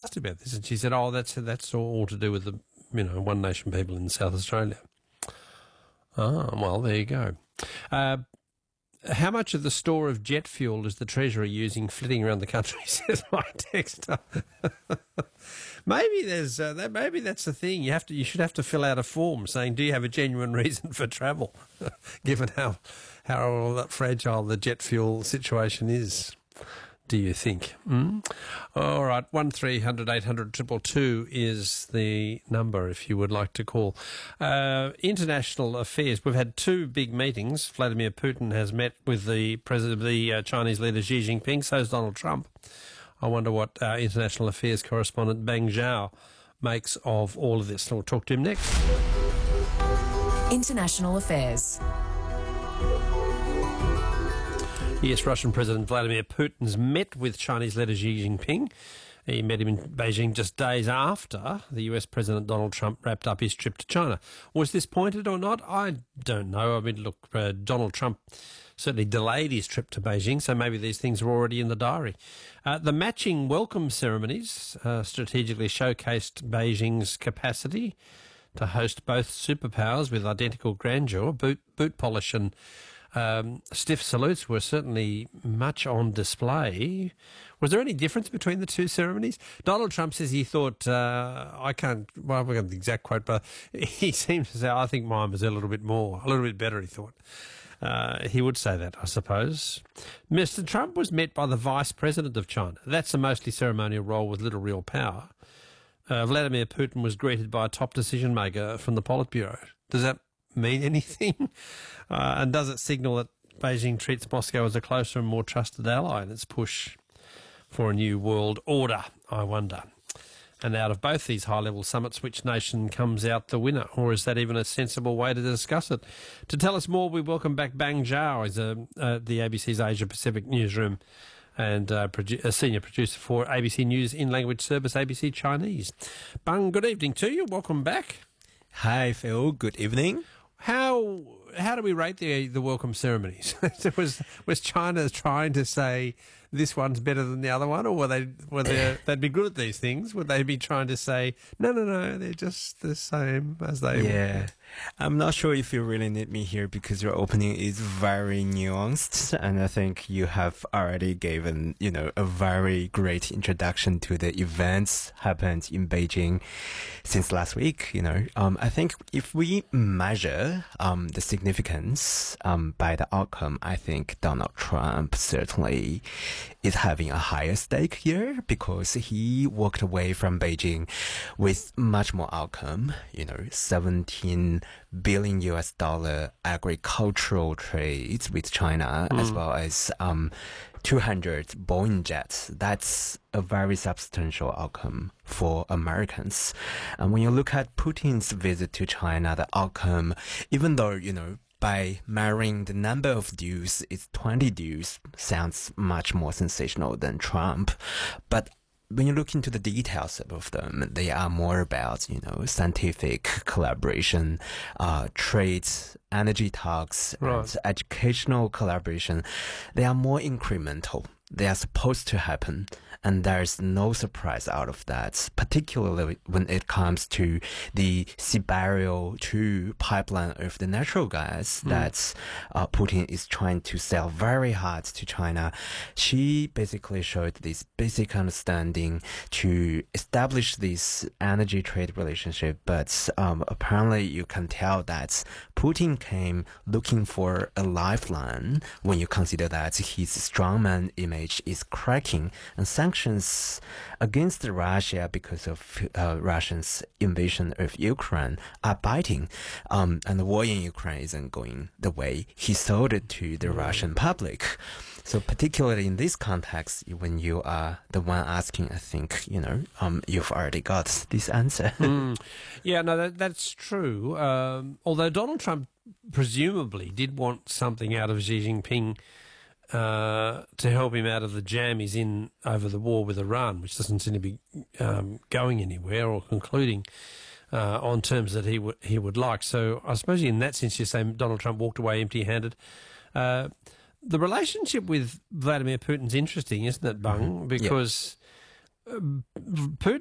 asked about this, and she said, "Oh, that's all to do with the One Nation people in South Australia." Oh, well, there you go. How much of the store of jet fuel is the Treasury using flitting around the country, says my texter. Maybe maybe that's the thing. You should have to fill out a form saying, do you have a genuine reason for travel, given how fragile the jet fuel situation is. Do you think? All right, 1300 800 222 is the number if you would like to call. International affairs. We've had two big meetings. Vladimir Putin has met with the president of the Chinese leader Xi Jinping. So has Donald Trump. I wonder what our international affairs correspondent Bang Zhao makes of all of this. We'll talk to him next. International affairs. Yes, Russian President Vladimir Putin's met with Chinese leader Xi Jinping. He met him in Beijing just days after the US President Donald Trump wrapped up his trip to China. Was this pointed or not? I don't know. I mean, look, Donald Trump certainly delayed his trip to Beijing, so maybe these things were already in the diary. The matching welcome ceremonies strategically showcased Beijing's capacity to host both superpowers with identical grandeur. Boot polish and stiff salutes were certainly much on display. Was there any difference between the two ceremonies? Donald Trump says he thought, I can't get the exact quote, but he seems to say, I think mine was a little bit better, he thought. He would say that, I suppose. Mr. Trump was met by the Vice President of China. That's a mostly ceremonial role with little real power. Vladimir Putin was greeted by a top decision maker from the Politburo. Does that mean anything? And does it signal that Beijing treats Moscow as a closer and more trusted ally in its push for a new world order, I wonder? And out of both these high-level summits, which nation comes out the winner? Or is that even a sensible way to discuss it? To tell us more, we welcome back Bang Zhao, who's the ABC's Asia-Pacific newsroom and a senior producer for ABC News in language service, ABC Chinese. Bang, good evening to you. Welcome back. Hi, Phil. Good evening. How do we rate the welcome ceremonies? was China trying to say this one's better than the other one, or they'd be good at these things? Would they be trying to say no, they're just the same as they? Yeah, I'm not sure if you really need me here because your opening is very nuanced, and I think you have already given a very great introduction to the events happened in Beijing since last week. I think if we measure the significance by the outcome, I think Donald Trump certainly is having a higher stake here because he walked away from Beijing with much more outcome. 17 billion US dollar agricultural trades with China, as well as 200 Boeing jets. That's a very substantial outcome for Americans. And when you look at Putin's visit to China, the outcome, even though, by marrying the number of deals, it's 20 deals, sounds much more sensational than Trump. But when you look into the details of them, they are more about, scientific collaboration, trade, energy talks, and educational collaboration. They are more incremental. They are supposed to happen, and there's no surprise out of that, particularly when it comes to the Siberia 2 pipeline of the natural gas that Putin is trying to sell very hard to China. She basically showed this basic understanding to establish this energy trade relationship, but apparently you can tell that Putin came looking for a lifeline when you consider that his strongman image is cracking and sanctions against Russia because of Russia's invasion of Ukraine are biting, and the war in Ukraine isn't going the way he sold it to the Russian public. So particularly in this context, when you are the one asking, I think, you've already got this answer. Yeah, no, that's true. Although Donald Trump presumably did want something out of Xi Jinping to help him out of the jam he's in over the war with Iran, which doesn't seem to be going anywhere or concluding on terms that he would like. So I suppose in that sense you're saying Donald Trump walked away empty-handed. The relationship with Vladimir Putin's interesting, isn't it, Bung? Because Putin